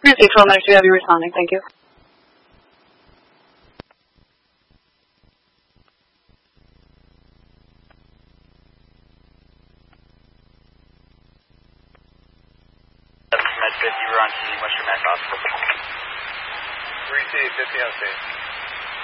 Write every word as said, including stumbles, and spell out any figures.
Received, twelve minutes, we have you responding. Thank you. Med fifty, we're on to Western Mass Hospital. three C, fifty on stage.